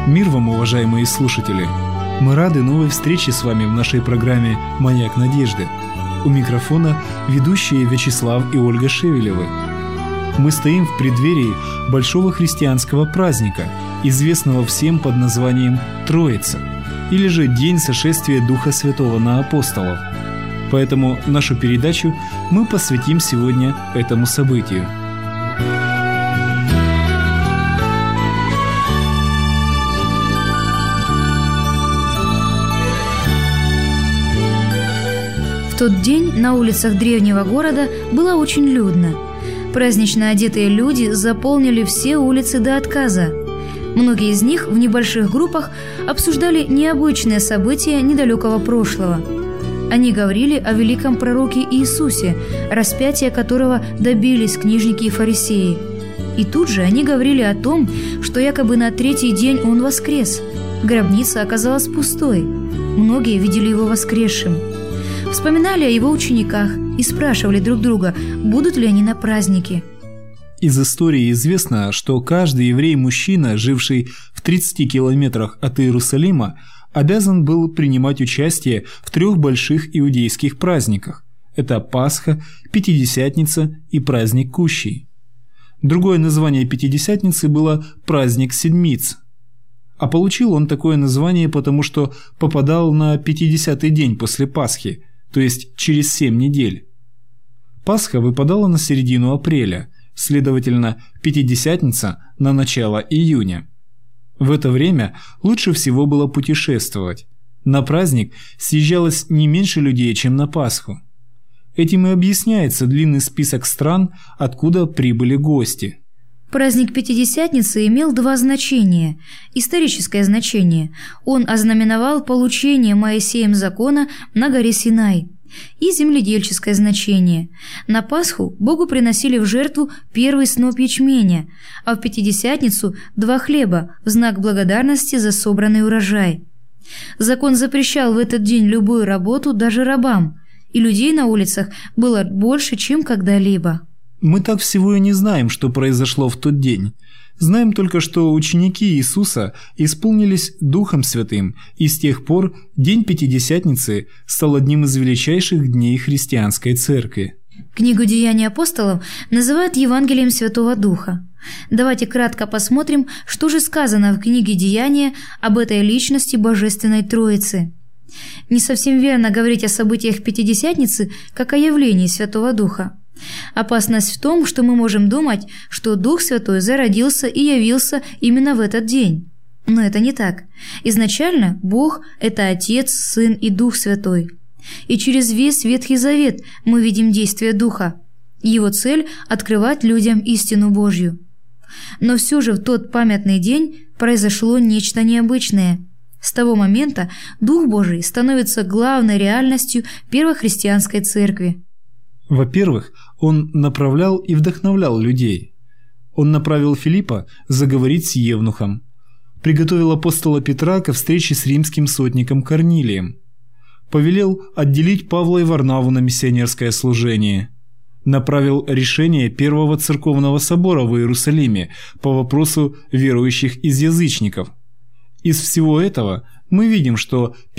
Мир вам, уважаемые слушатели! Мы рады новой встрече с вами в нашей программе «Маяк надежды». У микрофона ведущие Вячеслав и Ольга Шевелевы. Мы стоим в преддверии большого христианского праздника, известного всем под названием Троица, или же День сошествия Духа Святого на апостолов. Поэтому нашу передачу мы посвятим сегодня этому событию. В тот день на улицах древнего города было очень людно. Празднично одетые люди заполнили все улицы до отказа. Многие из них в небольших группах обсуждали необычные события недалекого прошлого. Они говорили о великом пророке Иисусе, распятия которого добились книжники и фарисеи. И тут же они говорили о том, что якобы на третий день он воскрес. Гробница оказалась пустой. Многие видели его воскресшим. Вспоминали о его учениках и спрашивали друг друга, будут ли они на празднике. Из истории известно, что каждый еврей-мужчина, живший в 30 километрах от Иерусалима, обязан был принимать участие в 3 больших иудейских праздниках. Это Пасха, Пятидесятница и праздник Кущей. Другое название Пятидесятницы было праздник Седмиц. А получил он такое название, потому что попадал на 50-й день после Пасхи, то есть через 7 недель. Пасха выпадала на середину апреля, следовательно, Пятидесятница на начало июня. В это время лучше всего было путешествовать. На праздник съезжалось не меньше людей, чем на Пасху. Этим и объясняется длинный список стран, откуда прибыли гости. Праздник Пятидесятницы имел 2 значения. Историческое значение. Он ознаменовал получение Моисеем закона на горе Синай. И земледельческое значение. На Пасху Богу приносили в жертву первый сноп ячменя, а в Пятидесятницу 2 хлеба в знак благодарности за собранный урожай. Закон запрещал в этот день любую работу даже рабам, и людей на улицах было больше, чем когда-либо. Мы так всего и не знаем, что произошло в тот день. Знаем только, что ученики Иисуса исполнились Духом Святым, и с тех пор День Пятидесятницы стал одним из величайших дней христианской церкви. Книгу «Деяния апостолов» называют Евангелием Святого Духа. Давайте кратко посмотрим, что же сказано в книге «Деяния» об этой личности Божественной Троицы. Не совсем верно говорить о событиях Пятидесятницы как о явлении Святого Духа. Опасность в том, что мы можем думать, что Дух Святой зародился и явился именно в этот день. Но это не так. Изначально Бог – это Отец, Сын и Дух Святой. И через весь Ветхий Завет мы видим действие Духа. Его цель – открывать людям истину Божью. Но все же в тот памятный день произошло нечто необычное. С того момента Дух Божий становится главной реальностью первохристианской церкви. Во-первых, он направлял и вдохновлял людей. Он направил Филиппа заговорить с евнухом, приготовил апостола Петра ко встрече с римским сотником Корнилием, повелел отделить Павла и Варнаву на миссионерское служение, направил решение Первого церковного собора в Иерусалиме по вопросу верующих из язычников. Из всего этого мы видим, что